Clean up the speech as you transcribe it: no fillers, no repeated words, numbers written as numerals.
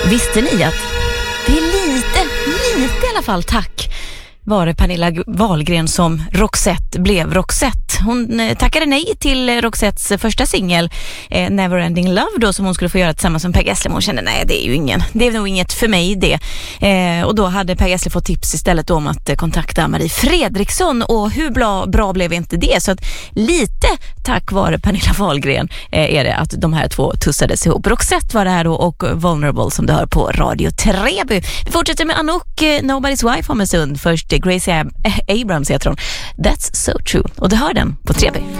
Visste ni att det är lite i alla fall tack vare Pernilla Wahlgren som Roxette blev Roxette. Hon tackade nej till Roxettes första singel Neverending Love då, som hon skulle få göra tillsammans med Per Gessle. Hon kände nej, det är nog inget för mig det. Och då hade Per Gessle fått tips istället om att kontakta Marie Fredriksson, och hur bra blev inte det? Så att lite tack vare Pernilla Wahlgren är det att de här två tussades ihop. Roxette var det här då, och Vulnerable som du hör på Radio Treby. Vi fortsätter med Anouk, Nobody's Wife om en stund. Först Gracie Abrams heter hon. That's so true. Och du hör den på Treby.